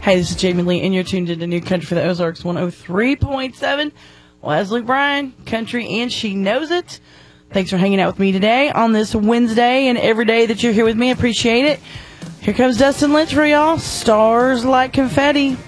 Hey, this is Jamie Lee, and you're tuned into New Country for the Ozarks 103.7. Leslie Bryan, country, and she knows it. Thanks for hanging out with me today on this Wednesday and every day that you're here with me. I appreciate it. Here comes Dustin Lynch for y'all. Stars Like Confetti.